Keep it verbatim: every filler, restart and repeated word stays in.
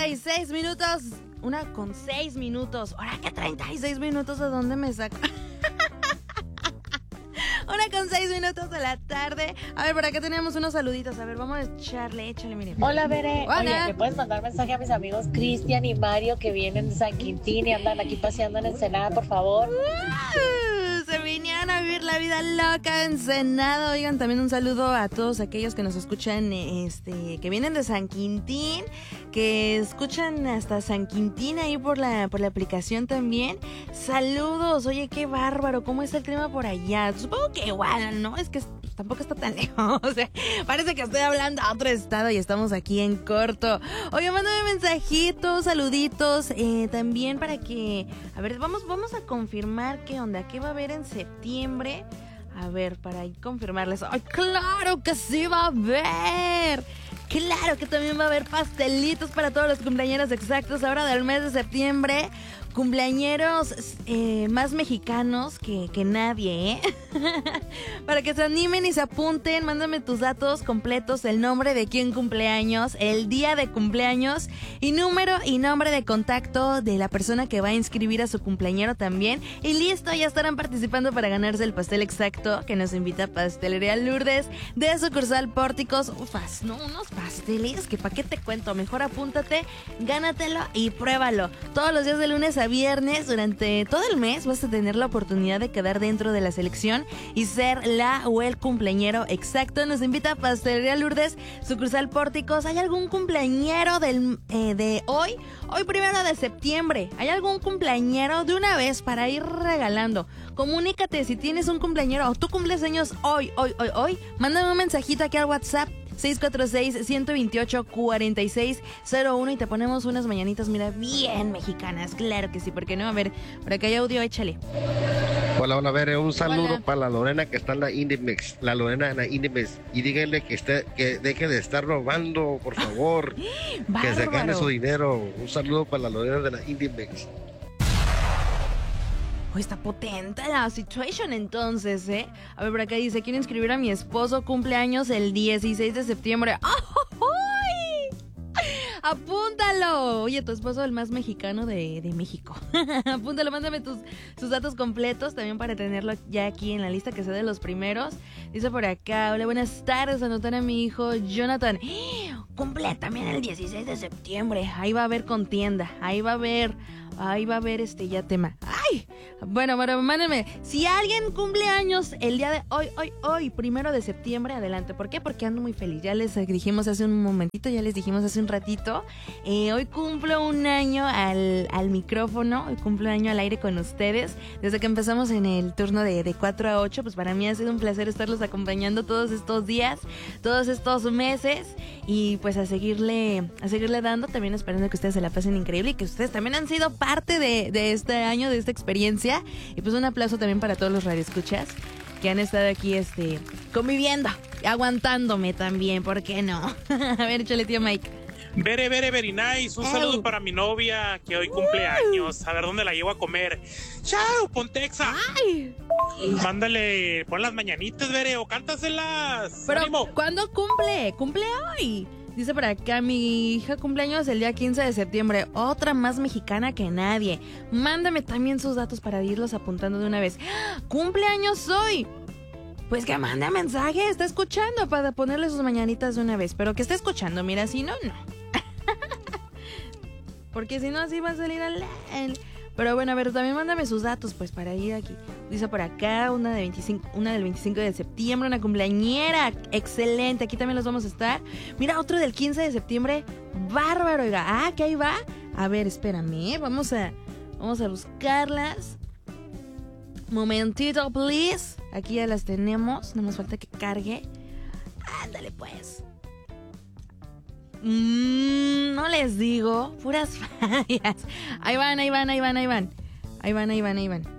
treinta y seis minutos. Una con seis minutos. ¿Ahora qué treinta y seis minutos? ¿De dónde me saco? Una con seis minutos de la tarde. A ver, por acá tenemos unos saluditos. A ver, vamos a echarle, échale, miren. Hola, Bere. Hola. Oye, ¿le puedes mandar mensaje a mis amigos Cristian y Mario que vienen de San Quintín y andan aquí paseando en Ensenada, por favor? Uh, se vinieron a vivir la vida loca en Ensenada. Oigan, también un saludo a todos aquellos que nos escuchan, este, que vienen de San Quintín, que escuchan hasta San Quintín ahí por la, por la aplicación también. Saludos. Oye, qué bárbaro. ¿Cómo está el clima por allá? Supongo que igual, ¿no? Es que tampoco está tan lejos. O sea, parece que estoy hablando a otro estado y estamos aquí en corto. Oye, mándame mensajitos, saluditos, eh, también para que... A ver, vamos, vamos a confirmar qué onda, qué va a haber en septiembre. A ver, para ahí confirmarles. ¡Ay, claro que sí va a haber! Claro que también va a haber pastelitos para todos los cumpleañeros exactos ahora del mes de septiembre. Cumpleañeros eh, más mexicanos que, que nadie, ¿eh? Para que se animen y se apunten, mándame tus datos completos, el nombre de quién cumpleaños, el día de cumpleaños y número y nombre de contacto de la persona que va a inscribir a su cumpleañero también. Y listo, ya estarán participando para ganarse el pastel exacto que nos invita Pastelería Lourdes de sucursal Pórticos. Ufas, no, unos pasteles que pa' qué te cuento, mejor apúntate, gánatelo y pruébalo. Todos los días de lunes a viernes, durante todo el mes vas a tener la oportunidad de quedar dentro de la selección y ser la o el cumpleañero exacto. Nos invita a Pastelería Lourdes, sucursal Pórticos. ¿Hay algún cumpleañero del, eh, de hoy? Hoy primero de septiembre. ¿Hay algún cumpleañero de una vez para ir regalando? Comunícate si tienes un cumpleañero o tú cumples años hoy, hoy, hoy, hoy. Mándame un mensajito aquí al WhatsApp seis cuatro seis, uno dos ocho, cuatro seis cero uno y te ponemos unas mañanitas, mira, bien mexicanas. Claro que sí, ¿por qué no? A ver, por acá hay audio, échale. Hola, hola, a ver, un saludo Hola. para la Lorena que está en la Indimex, la Lorena en la Indimex, y díganle que esté, que deje de estar robando, por favor, que se gane su dinero. Un saludo para la Lorena de la Indimex. Oh, está potente la situation entonces, ¿eh? A ver, por acá dice, quiero inscribir a mi esposo, cumpleaños el dieciséis de septiembre. ¡Ay! ¡Apúntalo! Oye, tu esposo el más mexicano de, de México. Apúntalo, mándame tus, tus datos completos también para tenerlo ya aquí en la lista que sea de los primeros. Dice por acá, hola, buenas tardes, anotar a mi hijo Jonathan. Cumple también el dieciséis de septiembre. Ahí va a haber contienda, ahí va a haber... Ahí va a haber este ya tema. ¡Ay! Bueno, bueno, mándenme. Si alguien cumple años el día de hoy, hoy, hoy, primero de septiembre, adelante. ¿Por qué? Porque ando muy feliz. Ya les dijimos hace un momentito, ya les dijimos hace un ratito. Eh, hoy cumplo un año al, al micrófono, hoy cumplo un año al aire con ustedes. Desde que empezamos en el turno de, de cuatro a ocho, pues para mí ha sido un placer estarlos acompañando todos estos días, todos estos meses. Y pues a seguirle, a seguirle dando, también esperando que ustedes se la pasen increíble y que ustedes también han sido parte de, de este año, de esta experiencia. Y pues un aplauso también para todos los radioescuchas que han estado aquí este conviviendo, aguantándome también, ¿por qué no? A ver, échale, tío Mike. Bere, Bere, very nice. Un Ey. saludo para mi novia que hoy cumple años. A ver dónde la llevo a comer. ¡Chao, Pontexa! ¡Ay! Mándale, pon las mañanitas, Bere, o cántaselas. Pero, ¡Ánimo! ¿cuándo cumple? ¡Cumple hoy! Dice por acá, mi hija cumpleaños el día quince de septiembre. Otra más mexicana que nadie. Mándame también sus datos para irlos apuntando de una vez. ¡Ah! ¡Cumpleaños hoy! Pues que mande mensaje, está escuchando para ponerle sus mañanitas de una vez. Pero que esté escuchando, mira, si no, no. Porque si no, así va a salir al... Pero bueno, a ver, también mándame sus datos, pues, para ir aquí. Dice por acá, una, de veinticinco, una del veinticinco de septiembre, una cumpleañera. Excelente, aquí también los vamos a estar. Mira, otro del quince de septiembre. Bárbaro, oiga. Ah, que ahí va. A ver, espérame, vamos a, vamos a buscarlas. Momentito, please. Aquí ya las tenemos, no nos falta que cargue. Ándale, pues. Mm, no les digo, puras fallas. Ahí van, ahí van, ahí van, ahí van. Ahí van, ahí van, ahí van.